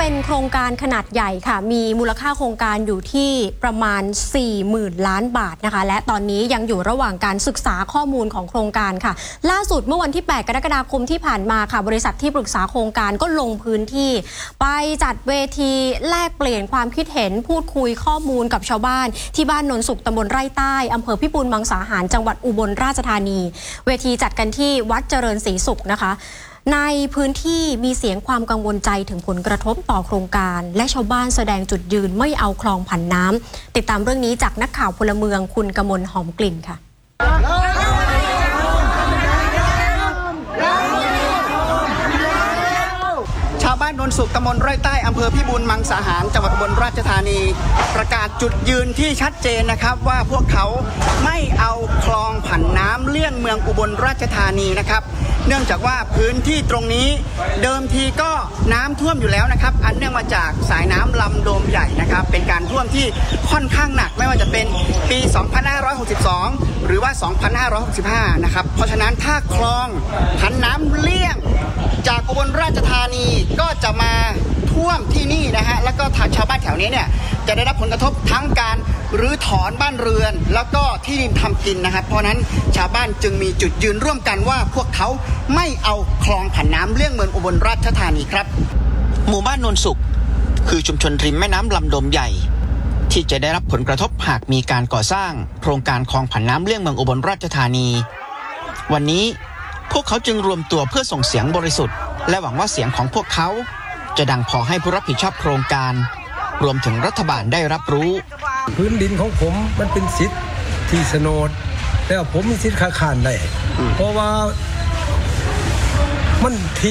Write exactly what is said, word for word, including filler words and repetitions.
เป็นโครงการขนาดใหญ่ค่ะมีมูลค่าโครงการอยู่ที่ประมาณ สี่หมื่น ล้านบาทนะคะและตอนนี้ยังอยู่ระหว่างการศึกษาข้อมูลของโครงการค่ะล่าสุดเมื่อวันที่แปดกรกฎาคมที่ผ่านมาค่ะบริษัทที่ปรึกษาโครงการก็ลงพื้นที่ไปจัดเวทีแลกเปลี่ยนความคิดเห็นพูดคุยข้อมูลกับชาวบ้านที่บ้านโนนสุขตำบลไร่ใต้อำเภอพิบูลมังสาหารจังหวัดอุบลราชธานีเวทีจัดกันที่วัดเจริญศรีสุขนะคะในพื้นที่มีเสียงความกังวลใจถึงผลกระทบต่อโครงการและชาวบ้านแสดงจุดยืนไม่เอาคลองผันน้ำติดตามเรื่องนี้จากนักข่าวพลเมืองคุณกมลหอมกลิ่นค่ะชาวบ้านโนนสุขตำบลไร่ใต้อำเภอพิบูลมังสาหารจังหวัดอุบลราชธานีประกาศจุดยืนที่ชัดเจนนะครับว่าพวกเขาไม่เอาคลองผันน้ำเลี่ยงเมืองอุบลราชธานีนะครับเนื่องจากว่าพื้นที่ตรงนี้เดิมทีก็น้ำท่วมอยู่แล้วนะครับอันเนื่องมาจากสายน้ำลำโดมใหญ่นะครับเป็นการท่วมที่ค่อนข้างหนักไม่ว่าจะเป็นปี สองพันห้าร้อยหกสิบสอง หรือว่า สองพันห้าร้อยหกสิบห้า นะครับเพราะฉะนั้นถ้าคลองผันน้ำเลี่ยงจากอุบลราชธานีก็จะมาท่วมที่นี่นะฮะแล้วก็ทางชาวบ้านแถวนี้เนี่ยจะได้รับผลกระทบทั้งการรื้อถอนบ้านเรือนแล้วก็ที่ดินทำกินนะครับเพราะนั้นชาวบ้านจึงมีจุดยืนร่วมกันว่าพวกเขาไม่เอาคลองผันน้ำเลี่ยงเมืองอุบลราชธานีครับหมู่บ้านโนนสุขคือชุมชนริมแม่น้ำลำดมใหญ่ที่จะได้รับผลกระทบหากมีการก่อสร้างโครงการคลองผันน้ำเลี่ยงเมืองอุบลราชธานีวันนี้พวกเขาจึงรวมตัวเพื่อส่งเสียงบริสุทธิ์และหวังว่าเสียงของพวกเขาจะดังพอให้ผู้รับผิดชอบโครงการรวมถึงรัฐบาลได้รับรู้พื้นดินของผมมันเป็นสิทธิ์ที่โฉนดแล้วผมมีสิทธิ์ค้าขายได้เพราะว่ามัน